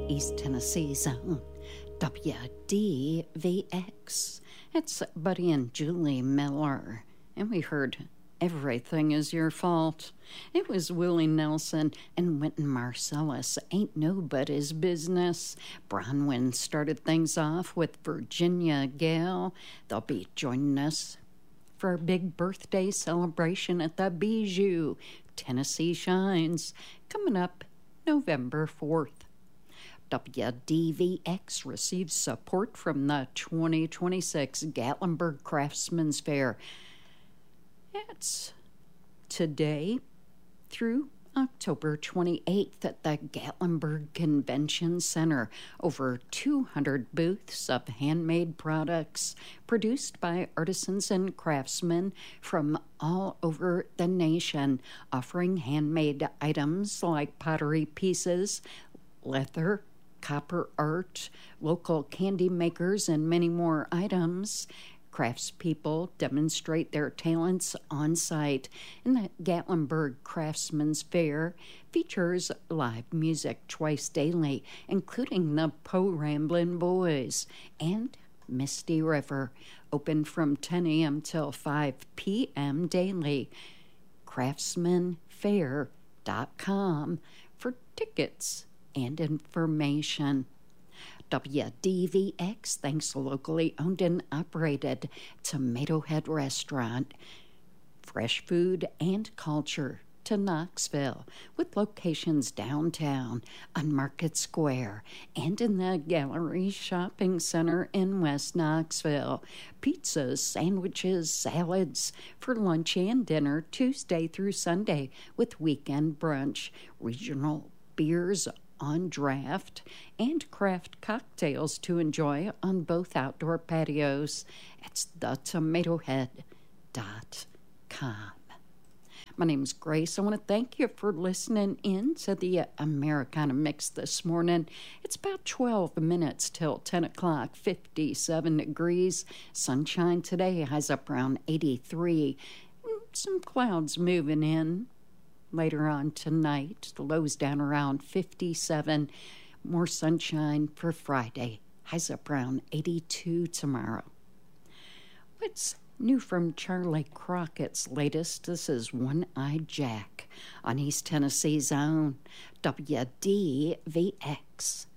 East Tennessee's own WDVX. It's Buddy and Julie Miller, and we heard Everything Is Your Fault. It was Willie Nelson and Wynton Marsalis, Ain't Nobody's Business. Bronwyn started things off with Virginia Gale. They'll be joining us for our big birthday celebration at the Bijou. Tennessee Shines, coming up November 4th. WDVX receives support from the 2026 Gatlinburg Craftsman's Fair. It's today through October 28th at the Gatlinburg Convention Center. Over 200 booths of handmade products produced by artisans and craftsmen from all over the nation, offering handmade items like pottery pieces, leather, copper art, local candy makers, and many more items. Craftspeople demonstrate their talents on site, and the Gatlinburg Craftsman's Fair features live music twice daily, including the Po Ramblin' Boys and Misty River, open from 10 a.m. till 5 p.m. daily. craftsmanfair.com for tickets and information. WDVX thanks the locally owned and operated Tomato Head Restaurant. Fresh food and culture to Knoxville, with locations downtown on Market Square and in the Gallery Shopping Center in West Knoxville. Pizzas, sandwiches, salads for lunch and dinner Tuesday through Sunday, with weekend brunch, regional beers on draft, and craft cocktails to enjoy on both outdoor patios. It's thetomatohead.com. My name's Grace. I want to thank you for listening in to the Americana Mix this morning. It's about 12 minutes till 10 o'clock, 57 degrees. Sunshine today, highs up around 83. Some clouds moving in later on tonight. The low's down around 57. More sunshine for Friday. Highs up around 82 tomorrow. What's new from Charlie Crockett's latest? This is One-Eyed Jack on East Tennessee's own WDVX.